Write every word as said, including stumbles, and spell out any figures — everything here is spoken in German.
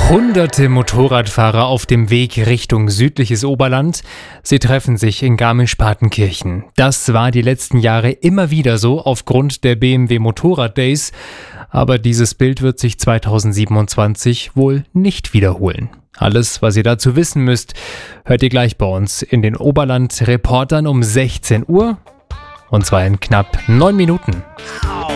Hunderte Motorradfahrer auf dem Weg Richtung südliches Oberland. Sie treffen sich in Garmisch-Partenkirchen. Das war die letzten Jahre immer wieder so aufgrund der B M W Motorrad Days. Aber dieses Bild wird sich zweitausendsiebenundzwanzig wohl nicht wiederholen. Alles, was ihr dazu wissen müsst, hört ihr gleich bei uns in den Oberland-Reportern um sechzehn Uhr. Und zwar in knapp neun Minuten.